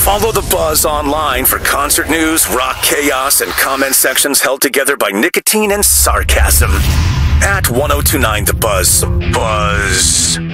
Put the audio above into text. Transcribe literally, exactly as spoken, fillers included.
Follow The Buzz online for concert news, rock chaos, and comment sections held together by nicotine and sarcasm. At ten twenty-nine The Buzz. Buzz.